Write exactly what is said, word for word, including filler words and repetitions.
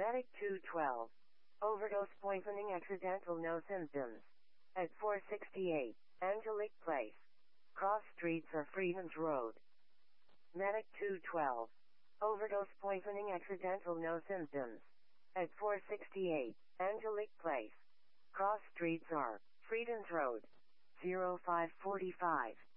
Medic two twelve. Overdose poisoning accidental, no symptoms. At four sixty-eight, Angelique Place. Cross streets or Freedoms Road. Medic two twelve. Overdose poisoning accidental, no symptoms. At four sixty-eight, Angelique Place. Cross streets are Freedoms Road. zero five four five.